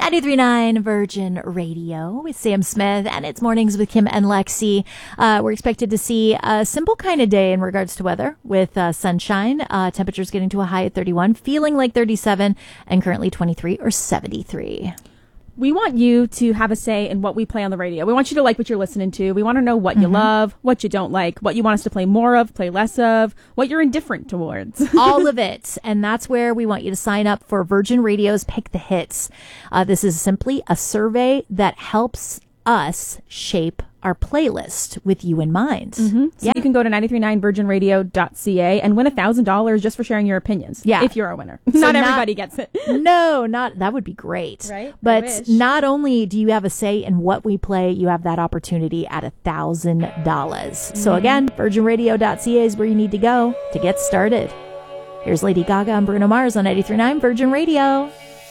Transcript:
93.9 Virgin Radio with Sam Smith, and it's Mornings with Kim and Lexi. We're expected to see a simple kind of day in regards to weather with sunshine. Temperatures getting to a high at 31, feeling like 37, and currently 23 or 73. We want you to have a say in what we play on the radio. We want you to like what you're listening to. We want to know what you love, what you don't like, what you want us to play more of, play less of, what you're indifferent towards. All of it. And that's where we want you to sign up for Virgin Radio's Pick the Hits. This is simply a survey that helps us shape our playlist with you in mind. So you can go to 939virginradio.ca and win $1,000 just for sharing your opinions. Yeah. If you're a winner. Not everybody gets it. No, that would be great. Right? But not only do you have a say in what we play, you have that opportunity at $1,000. So again, virginradio.ca is where you need to go to get started. Here's Lady Gaga and Bruno Mars on 93.9 Virgin Radio.